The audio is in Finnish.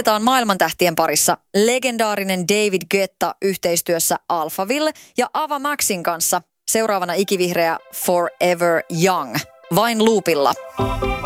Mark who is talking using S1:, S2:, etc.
S1: jatketaan maailmantähtien parissa. Legendaarinen David Guetta yhteistyössä Alphaville ja Ava Maxin kanssa. Seuraavana ikivihreä Forever Young. Vain loopilla.